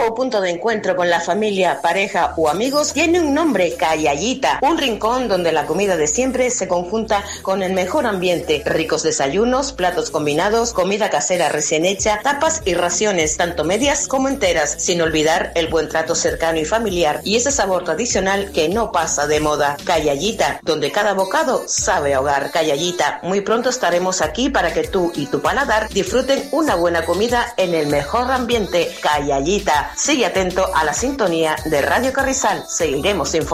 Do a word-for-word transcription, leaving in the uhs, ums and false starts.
nuevo punto de encuentro con la familia, pareja o amigos tiene un nombre: Callallita, un rincón donde la comida de siempre se conjunta con el mejor ambiente, ricos desayunos, platos combinados, comida casera recién hecha, tapas y raciones, tanto medias como enteras, sin olvidar el buen trato cercano y familiar y ese sabor tradicional que no pasa de moda. Callallita, donde cada bocado sabe a hogar. Callallita, muy pronto estaremos aquí para que tú y tu paladar disfruten una buena comida en el mejor ambiente. Callallita, sigue atento a la sintonía de Radio Carrizal, seguiremos informando.